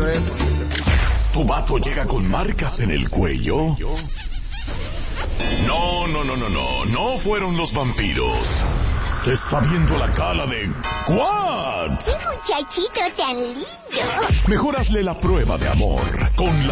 ¿Tu vato llega con marcas en el cuello? No fueron los vampiros. Te está viendo la cara de... ¿What? ¡Qué muchachito tan lindo! Mejor hazle la prueba de amor con la